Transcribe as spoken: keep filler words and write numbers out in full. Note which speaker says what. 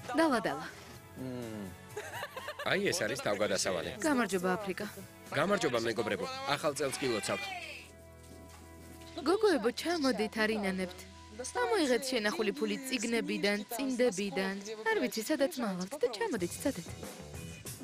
Speaker 1: დალა დალა.
Speaker 2: აი ეს არის თავგადასავალი.
Speaker 1: გამარჯობა აფრიკა.
Speaker 2: გამარჯობა მეგობრებო. ახალ წელს გილოცავთ.
Speaker 1: გოგოებო, ჩამოდით არინანებთ. ამოიღეთ შენახული ფული წიგნებიდან, წინდებიდან. არ ვიცი, სადაც მავალთ და ჩამოდით, სადეთ.